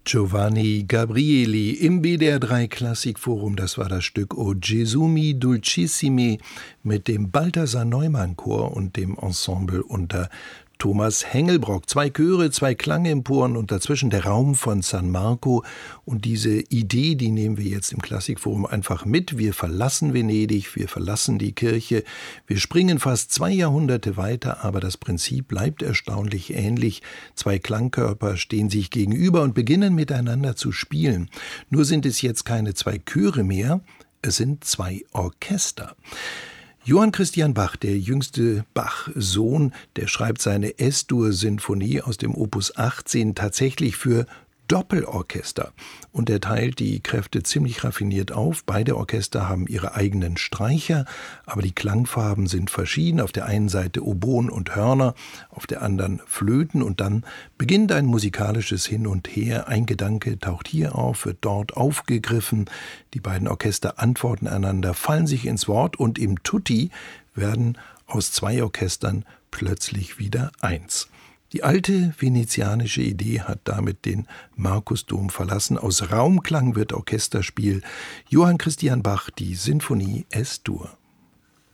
Giovanni Gabrieli im BDR 3 Klassikforum. Das war das Stück O Gesù mi Dulcissime mit dem Balthasar Neumann Chor und dem Ensemble unter Thomas Hengelbrock. 2 Chöre, 2 Klangemporen und dazwischen der Raum von San Marco. Und diese Idee, die nehmen wir jetzt im Klassikforum einfach mit. Wir verlassen Venedig, wir verlassen die Kirche. Wir springen fast 2 Jahrhunderte weiter, aber das Prinzip bleibt erstaunlich ähnlich. 2 Klangkörper stehen sich gegenüber und beginnen miteinander zu spielen. Nur sind es jetzt keine 2 Chöre mehr, es sind 2 Orchester. Johann Christian Bach, der jüngste Bach-Sohn, der schreibt seine S-Dur-Sinfonie aus dem Opus 18 tatsächlich für Doppelorchester. Und er teilt die Kräfte ziemlich raffiniert auf. Beide Orchester haben ihre eigenen Streicher, aber die Klangfarben sind verschieden. Auf der einen Seite Oboen und Hörner, auf der anderen Flöten. Und dann beginnt ein musikalisches Hin und Her. Ein Gedanke taucht hier auf, wird dort aufgegriffen. Die beiden Orchester antworten einander, fallen sich ins Wort und im Tutti werden aus 2 Orchestern plötzlich wieder 1. Die alte venezianische Idee hat damit den Markusdom verlassen. Aus Raumklang wird Orchesterspiel. Johann Christian Bach, die Sinfonie S-Dur.